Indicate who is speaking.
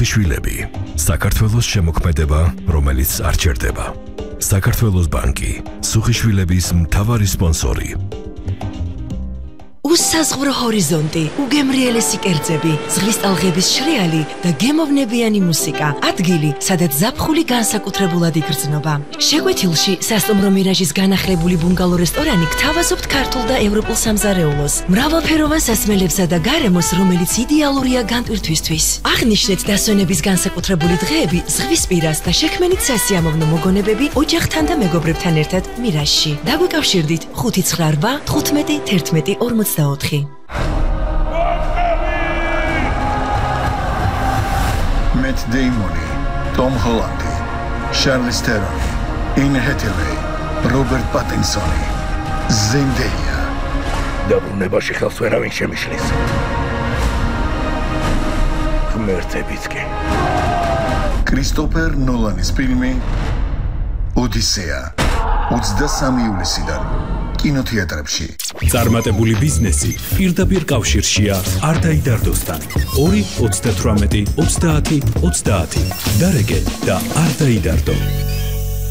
Speaker 1: სუხიშვილები, საქართველოს შემოქმედება, რომელიც არ ჩერდება. საქართველოს ბანკი, სუხიშვილების მთავარი სპონსორი.
Speaker 2: უსაზღვრო ჰორიზონტი, უგემრიელესი კერძები, ზღვის ტალღების შრიალი და გემოვნებიანი მუსიკა. ადგილი, სადაც ზაფხული განსაკუთრებულად იგრძნობა. შეკვეთილში სასტუმრო მირაჟის განახლებული ბუნგალო რესტორანი გთავაზობთ ქართულ და ევროპულ სამზარეულოს, მრავალფეროვან სასმელებსა და გარემოს, რომელიც იდეალურია განტვირთვისთვის. აღნიშნეთ დასვენების განსაკუთრებული დღეები ზღვის პირას და შექმენით სასიამოვნო მოგონებები ოჯახთან და მეგობრებთან ერთად მირაჟში. დაგვიკავშირდით 598 15 11 44.
Speaker 3: Matt Damon, Tom Holland, Charlize Theron, Anne Hathaway, Robert Pattinson, Zendaya.
Speaker 4: დაბრუნებაში ხელს ვერავინ შემიშლის. ღმერთებიც კი.
Speaker 3: Christopher Nolan-ის ფილმი ოდისეა 23 ივლისიდან კინოთეატრებში.
Speaker 5: წარმატებული ბიზნესი პირდაპირ კავშირშია არდაიდარდოსთან. 2 38 30 30 დარეგე და არდაიდარდო.